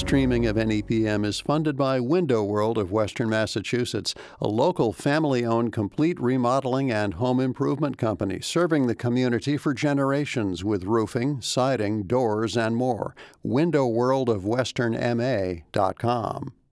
streaming of NEPM is funded by Window World of Western Massachusetts, a local family-owned complete remodeling and home improvement company serving the community for generations with roofing, siding, doors, and more. WindowWorldofWesternMA.com.